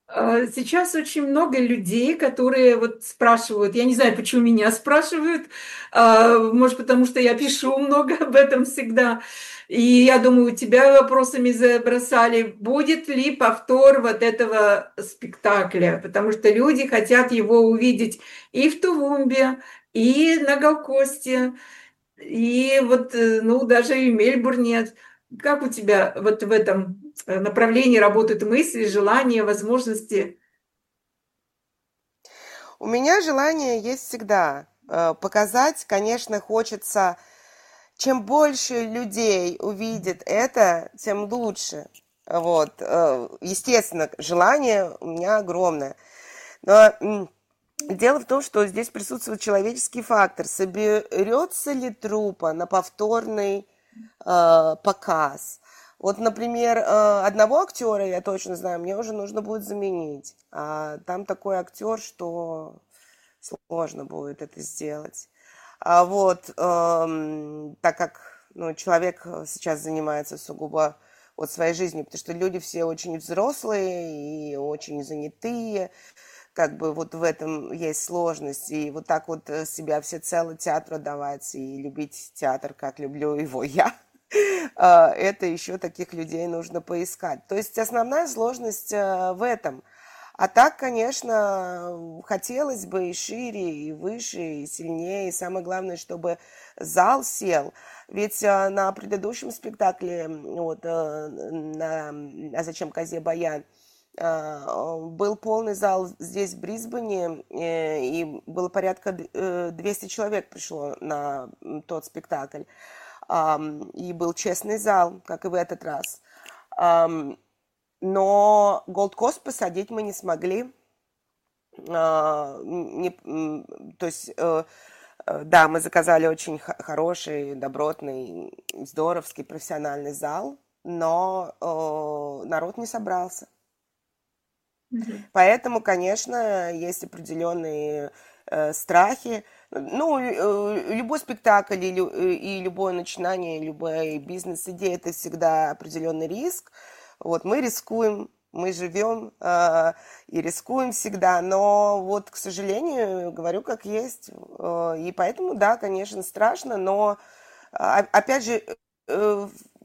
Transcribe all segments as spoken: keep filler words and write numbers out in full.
А, Сейчас очень много людей, которые вот спрашивают, я не знаю, почему меня спрашивают, а, может, потому что я пишу много об этом всегда. И я думаю, тебя вопросами забросали, будет ли повтор вот этого спектакля, потому что люди хотят его увидеть и в Тувумбе, и на Галкосте, и вот, э, ну, даже и в Мельбурне. Как у тебя вот в этом э, направлении работают мысли, желания, возможности? У меня желание есть всегда э, показать, конечно, хочется, чем больше людей увидит это, тем лучше. Вот, э, естественно, желание у меня огромное. Но м, дело в том, что здесь присутствует человеческий фактор. Соберется ли труппа на повторный э, показ? Вот, например, э, одного актера, я точно знаю, мне уже нужно будет заменить. А там такой актер, что сложно будет это сделать. А вот, эм, так как ну, человек сейчас занимается сугубо вот своей жизнью, потому что люди все очень взрослые и очень занятые, как бы вот в этом есть сложность, и вот так вот э, себя всецело театру отдавать и любить театр, как люблю его я, а, это еще таких людей нужно поискать. То есть основная сложность э, в этом. А так, конечно, хотелось бы и шире, и выше, и сильнее, и самое главное, чтобы зал сел. Ведь э, на предыдущем спектакле, вот, э, на «А зачем козе баян», э, был полный зал здесь, в Брисбене, э, и было порядка э, двести человек пришло на тот спектакль. Ам, и был честный зал, как и в этот раз. Ам, но Gold Coast посадить мы не смогли. А, не, то есть, э, э, да, мы заказали очень хороший, добротный, здоровский, профессиональный зал, но э, народ не собрался. Мгм. Поэтому, конечно, есть определенные э, страхи. Ну, э, любой спектакль и, лю- и любое начинание, любая бизнес-идея – это всегда определенный риск. Вот мы рискуем, мы живем э, и рискуем всегда, но вот, к сожалению, говорю как есть. Э, и поэтому, да, конечно, страшно, но а, опять же, э,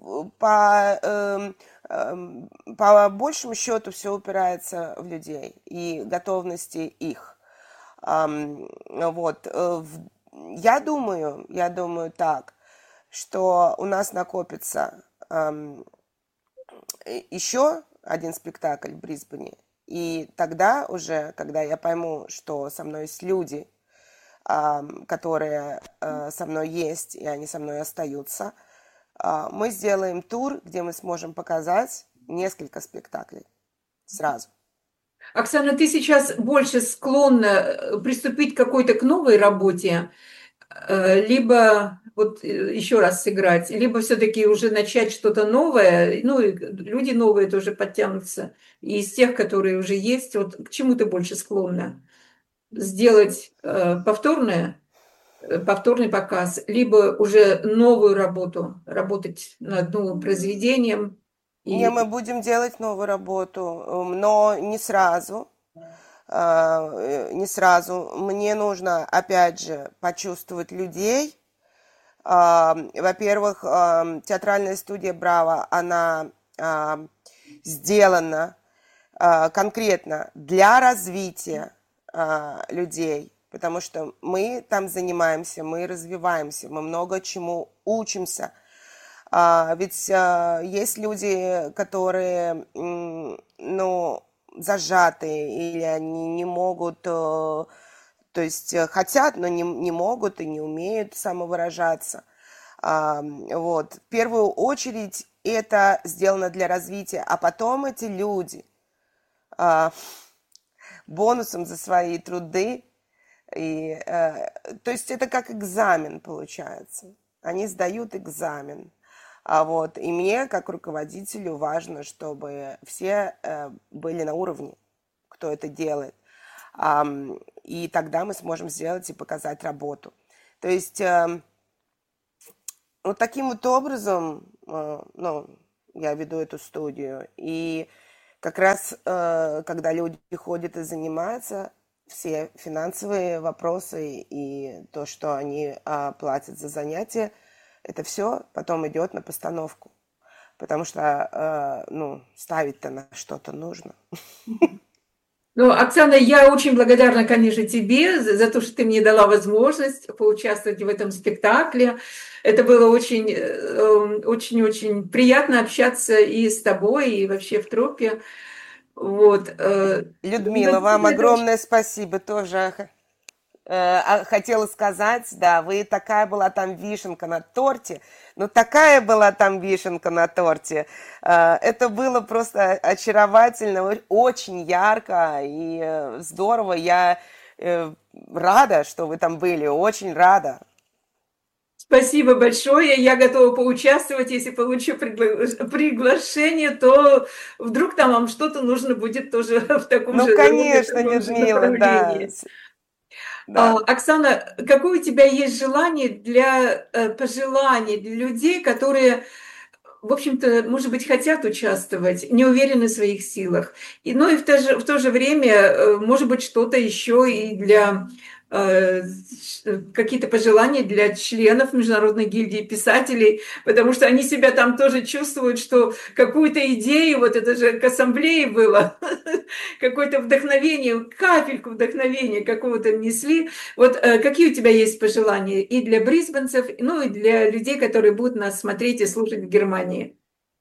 по, эм, эм, по большему счету все упирается в людей и готовности их. Ам, вот. э, в- Я думаю, я думаю так, что у нас накопится ам, э, еще один спектакль в Брисбене, и тогда уже, когда я пойму, что со мной есть люди, ам, которые э, со мной есть, и они со мной остаются, а, мы сделаем тур, где мы сможем показать несколько спектаклей сразу. Оксана, ты сейчас больше склонна э, приступить к какой-то к новой работе, э, либо вот э, еще раз сыграть, либо все-таки уже начать что-то новое, ну и люди новые тоже подтянутся, и из тех, которые уже есть, вот к чему ты больше склонна? Сделать э, повторное, э, повторный показ, либо уже новую работу, работать над новым произведением Не, мы и будем делать новую работу, эм, но не сразу. а, э, Не сразу. Мне нужно, опять же, почувствовать людей. А, Во-первых, ам, театральная студия «Браво», она ам, сделана а, конкретно для развития а, людей, потому что мы там занимаемся, мы развиваемся, мы много чему учимся. А, ведь а, есть люди, которые, м, ну, зажатые, или они не могут, э, то есть э, хотят, но не, не могут и не умеют самовыражаться. А, вот. В первую очередь это сделано для развития, а потом эти люди а, бонусом за свои труды. И, э, то есть это как экзамен получается. Они сдают экзамен. А вот, и мне, как руководителю, важно, чтобы все э, были на уровне, кто это делает. Ам, и тогда мы сможем сделать и показать работу. То есть э, вот таким вот образом, э, ну, я веду эту студию. И как раз, э, когда люди ходят и занимаются, все финансовые вопросы и то, что они а, платят за занятия, это все потом идет на постановку. Потому что, э, ну, ставить-то на что-то нужно. Ну, Оксана, я очень благодарна, конечно, тебе за, за то, что ты мне дала возможность поучаствовать в этом спектакле. Это было очень, э, очень-очень приятно общаться и с тобой, и вообще в труппе. Вот. э, ну, Людмила, вам действительно, это очень. огромное спасибо тоже. Э, а, хотела сказать, да, вы такая была там вишенка на торте, ну такая была там вишенка на торте. Э, Это было просто очаровательно, о- очень ярко и э, здорово. Я э, рада, что вы там были, очень рада. Спасибо большое. Я готова поучаствовать. Если получу пригла- приглашение, то вдруг там вам что-то нужно будет тоже в таком Ну, же роде, в конечно, таком же Людмила, да, направлении. с- А, да. Оксана, какое у тебя есть желание для э, пожеланий для людей, которые, в общем-то, может быть, хотят участвовать, не уверены в своих силах, и, но и в то же, в то же время, э, может быть, что-то еще и для э, ш- какие-то пожелания для членов Международной гильдии писателей, потому что они себя там тоже чувствуют, что какую-то идею, вот это же к ассамблее было, какое-то вдохновение, капельку вдохновения какого-то внесли. Вот э, какие у тебя есть пожелания и для брисбенцев, ну и для людей, которые будут нас смотреть и слушать в Германии?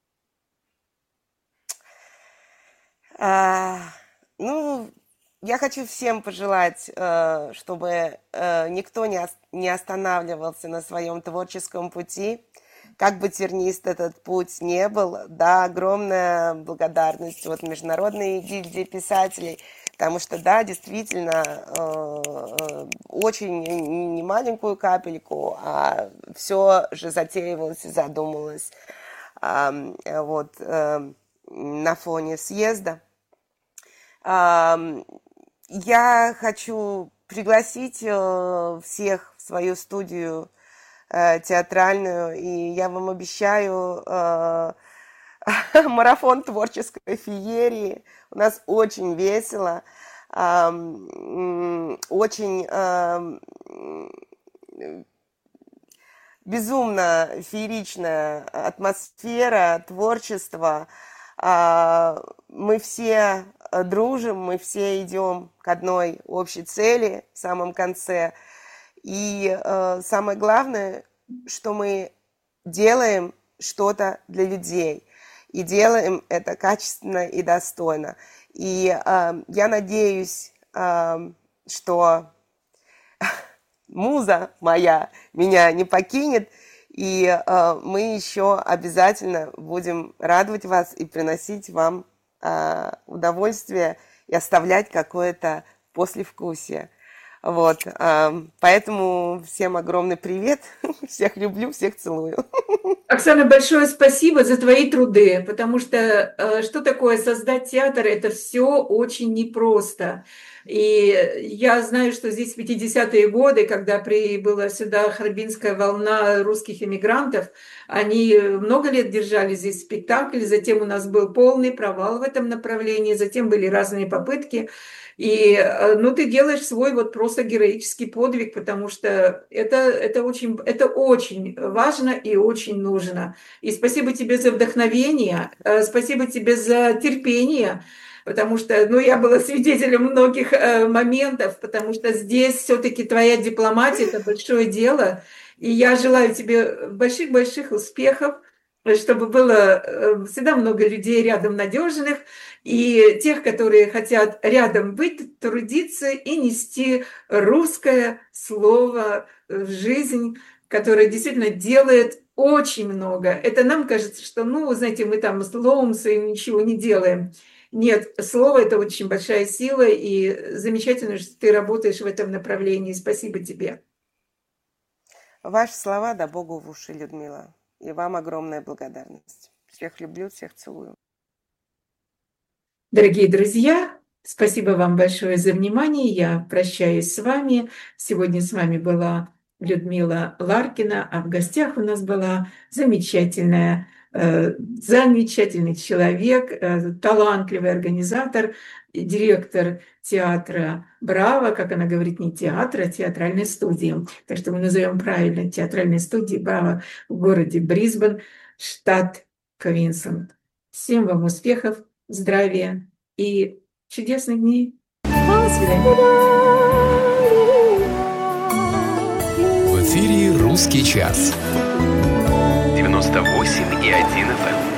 А, ну, я хочу всем пожелать, э, чтобы э, никто не, ос- не останавливался на своем творческом пути, как бы тернист этот путь не был. Да, огромная благодарность вот Международной гильдии писателей, потому что, да, действительно, э, э, очень не не маленькую капельку, а все же затеивалось и задумывалось ам, э, вот, эм, на фоне съезда. Ам, Я хочу пригласить э, всех в свою студию э, театральную, и я вам обещаю э, марафон творческой феерии. У нас очень весело, ам, м, очень ам, безумно фееричная атмосфера, творчество. А, Мы все э, дружим, мы все идем к одной общей цели в самом конце. И э, самое главное, что мы делаем что-то для людей. И делаем это качественно и достойно. И э, я надеюсь, э, что муза моя меня не покинет, и э, мы еще обязательно будем радовать вас и приносить вам э, удовольствие и оставлять какое-то послевкусие. Вот, э, поэтому всем огромный привет, всех люблю, всех целую. Оксана, большое спасибо за твои труды, потому что э, что такое создать театр, это все очень непросто. И я знаю, что здесь в пятидесятые годы, когда прибыла сюда Харбинская волна русских эмигрантов, они много лет держали здесь спектакль, затем у нас был полный провал в этом направлении, затем были разные попытки. И, э, ну, ты делаешь свой вот просто героический подвиг, потому что это, это очень, это очень важно и очень нужно. И спасибо тебе за вдохновение, э, спасибо тебе за терпение, потому что, ну, я была свидетелем многих э, моментов, потому что здесь все-таки твоя дипломатия– это большое дело, и я желаю тебе больших-больших успехов, чтобы было э, всегда много людей рядом надежных, и тех, которые хотят рядом быть, трудиться и нести русское слово в жизнь, которое действительно делает очень много. Это нам кажется, что, ну, вы знаете, мы там словом своим ничего не делаем. Нет, слово– это очень большая сила, и замечательно, что ты работаешь в этом направлении. Спасибо тебе. Ваши слова, да Богу в уши, Людмила. И вам огромная благодарность. Всех люблю, всех целую. Дорогие друзья, спасибо вам большое за внимание. Я прощаюсь с вами. Сегодня с вами была Людмила Ларкина, а в гостях у нас была замечательная Замечательный человек, талантливый организатор, директор театра «Браво», как она говорит, не театра, а театральной студии. Так что мы назовем правильно театральной студии «Браво» в городе Брисбен, штат Квинсленд. Всем вам успехов, здравия и чудесных дней. До свидания. В эфире «Русский час». девяносто восемь и один эф эм.